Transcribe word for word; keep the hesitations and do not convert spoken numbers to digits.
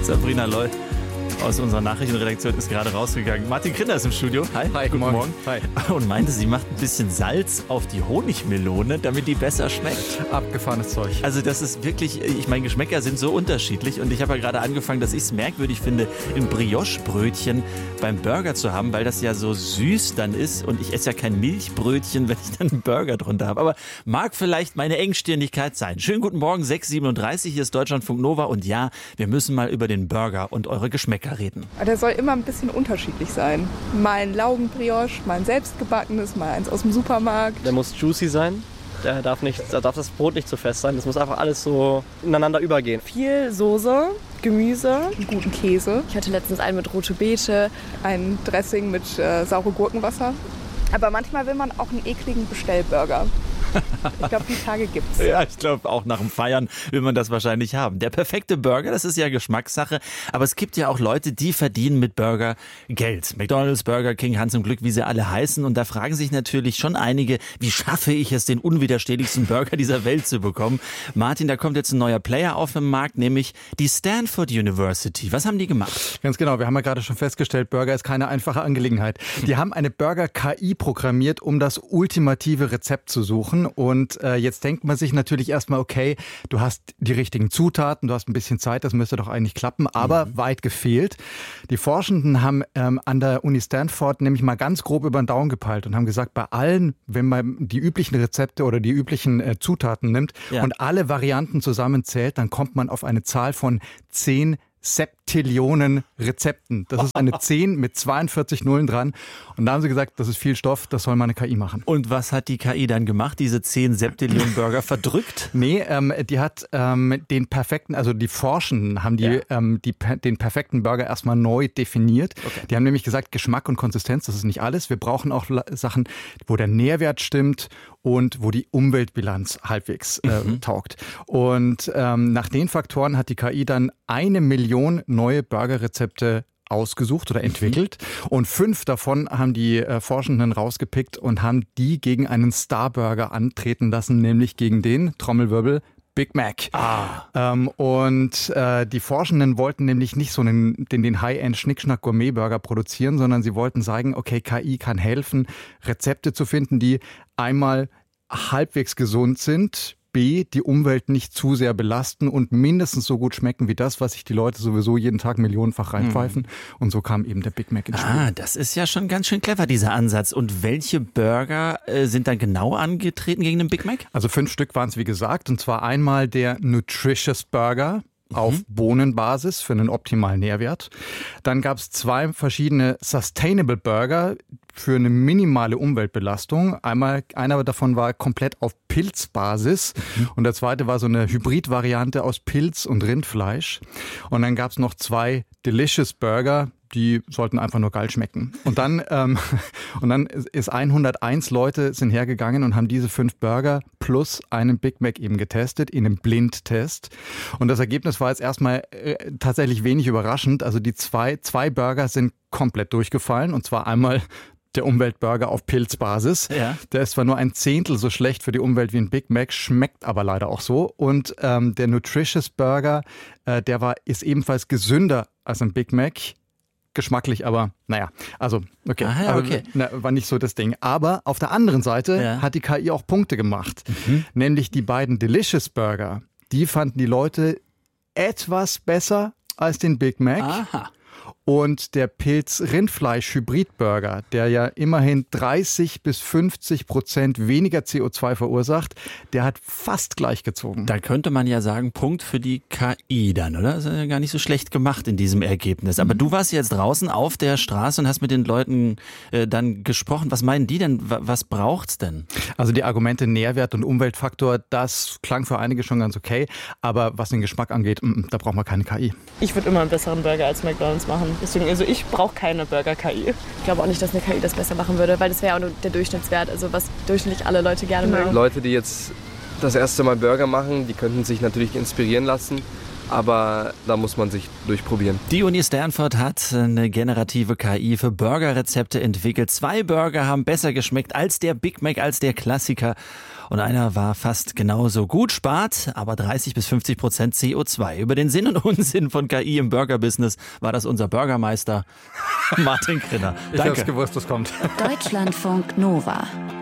Sabrina Loll aus unserer Nachrichtenredaktion ist gerade rausgegangen. Martin Krinder ist im Studio. Hi, Hi, guten Morgen. Hi. Und meinte, sie macht ein bisschen Salz auf die Honigmelone, damit die besser schmeckt. Abgefahrenes Zeug. Also das ist wirklich, ich meine, Geschmäcker sind so unterschiedlich und ich habe ja gerade angefangen, dass ich es merkwürdig finde, ein Brioche-Brötchen beim Burger zu haben, weil das ja so süß dann ist und ich esse ja kein Milchbrötchen, wenn ich dann einen Burger drunter habe. Aber mag vielleicht meine Engstirnigkeit sein. Schönen guten Morgen, sechs Uhr siebenunddreißig, hier ist Deutschlandfunk Nova und ja, wir müssen mal über den Burger und eure Geschmäcker reden. Der soll immer ein bisschen unterschiedlich sein. Mal ein Laugenbrioche, mal ein selbstgebackenes, mal eins aus dem Supermarkt. Der muss juicy sein. Der darf, nicht, da darf das Brot nicht zu fest sein. Das muss einfach alles so ineinander übergehen. Viel Soße, Gemüse, einen guten Käse. Ich hatte letztens einen mit rote Beete. Ein Dressing mit äh, saure Gurkenwasser. Aber manchmal will man auch einen ekligen Bestellburger. Ich glaube, die Tage gibt's. Ja, ich glaube, auch nach dem Feiern will man das wahrscheinlich haben. Der perfekte Burger, das ist ja Geschmackssache. Aber es gibt ja auch Leute, die verdienen mit Burger Geld. McDonald's, Burger King, Hans im Glück, wie sie alle heißen. Und da fragen sich natürlich schon einige, wie schaffe ich es, den unwiderstehlichsten Burger dieser Welt zu bekommen? Martin, da kommt jetzt ein neuer Player auf den Markt, nämlich die Stanford University. Was haben die gemacht? Ganz genau, wir haben ja gerade schon festgestellt, Burger ist keine einfache Angelegenheit. Die haben eine Burger-K I programmiert, um das ultimative Rezept zu suchen. Und äh, jetzt denkt man sich natürlich erstmal, okay, du hast die richtigen Zutaten, du hast ein bisschen Zeit, das müsste doch eigentlich klappen, aber mhm. weit gefehlt. Die Forschenden haben ähm, an der Uni Stanford nämlich mal ganz grob über den Daumen gepeilt und haben gesagt, bei allen, wenn man die üblichen Rezepte oder die üblichen äh, Zutaten nimmt ja. und alle Varianten zusammenzählt, dann kommt man auf eine Zahl von zehn Septillionen Rezepten. Das ist eine zehn mit zweiundvierzig Nullen dran. Und da haben sie gesagt, das ist viel Stoff, das soll mal eine K I machen. Und was hat die K I dann gemacht? Diese zehn Septillionen Burger verdrückt? Nee, ähm, die hat ähm, den perfekten, also die Forschenden haben die, ja. ähm, die, den perfekten Burger erstmal neu definiert. Okay. Die haben nämlich gesagt, Geschmack und Konsistenz, das ist nicht alles. Wir brauchen auch Sachen, wo der Nährwert stimmt und wo die Umweltbilanz halbwegs äh, mhm. taugt. Und ähm, nach den Faktoren hat die K I dann eine Million neue Burgerrezepte ausgesucht oder entwickelt. Mhm. Und fünf davon haben die äh, Forschenden rausgepickt und haben die gegen einen Star-Burger antreten lassen, nämlich gegen den, Trommelwirbel, Big Mac. Ah. Ähm, und äh, die Forschenden wollten nämlich nicht so einen, den, den High-End-Schnickschnack-Gourmet-Burger produzieren, sondern sie wollten sagen, okay, K I kann helfen, Rezepte zu finden, die einmal halbwegs gesund sind, B, die Umwelt nicht zu sehr belasten und mindestens so gut schmecken wie das, was sich die Leute sowieso jeden Tag millionenfach reinpfeifen. Mhm. Und so kam eben der Big Mac ins Spiel. Ah, das ist ja schon ganz schön clever, dieser Ansatz. Und welche Burger äh, sind dann genau angetreten gegen den Big Mac? Also fünf Stück waren es, wie gesagt. Und zwar einmal der Nutritious Burger auf mhm. Bohnenbasis für einen optimalen Nährwert. Dann gab es zwei verschiedene Sustainable Burger für eine minimale Umweltbelastung. Einmal, einer davon war komplett auf Pilzbasis mhm. und der zweite war so eine Hybridvariante aus Pilz und Rindfleisch. Und dann gab es noch zwei Delicious Burger, die sollten einfach nur geil schmecken. Und dann, ähm, und dann ist hunderteins Leute sind hergegangen und haben diese fünf Burger plus einen Big Mac eben getestet in einem Blindtest. Und das Ergebnis war jetzt erstmal äh, tatsächlich wenig überraschend. Also die zwei, zwei Burger sind komplett durchgefallen. Und zwar einmal der Umweltburger auf Pilzbasis. Ja. Der ist zwar nur ein Zehntel so schlecht für die Umwelt wie ein Big Mac, schmeckt aber leider auch so. Und ähm, der Nutritious Burger, äh, der war, ist ebenfalls gesünder als ein Big Mac. Geschmacklich, aber naja, also okay, Aha, ja, okay. Aber, na, war nicht so das Ding. Aber auf der anderen Seite ja. hat die K I auch Punkte gemacht. Mhm. Nämlich die beiden Delicious Burger, die fanden die Leute etwas besser als den Big Mac. Aha. Und der Pilz-Rindfleisch-Hybrid-Burger, der ja immerhin dreißig bis fünfzig Prozent weniger C O zwei verursacht, der hat fast gleich gezogen. Da könnte man ja sagen, Punkt für die K I dann, oder? Das ist ja gar nicht so schlecht gemacht in diesem Ergebnis. Aber mhm. du warst jetzt draußen auf der Straße und hast mit den Leuten äh, dann gesprochen. Was meinen die denn? Was braucht's denn? Also die Argumente Nährwert und Umweltfaktor, das klang für einige schon ganz okay. Aber was den Geschmack angeht, m- da brauchen wir keine K I. Ich würde immer einen besseren Burger als McDonald's machen. Deswegen, also ich brauche keine Burger-K I. Ich glaube auch nicht, dass eine K I das besser machen würde, weil das wäre auch nur der Durchschnittswert, also was durchschnittlich alle Leute gerne mögen. Leute, die jetzt das erste Mal Burger machen, die könnten sich natürlich inspirieren lassen aber da muss man sich durchprobieren. Die Uni Stanford hat eine generative K I für Burgerrezepte entwickelt. Zwei Burger haben besser geschmeckt als der Big Mac, als der Klassiker. Und einer war fast genauso gut, spart aber dreißig bis fünfzig Prozent C O zwei. Über den Sinn und Unsinn von K I im Burgerbusiness war das unser Bürgermeister Martin Krinner. Ich Danke. hab's gewusst, das kommt. Deutschlandfunk Nova.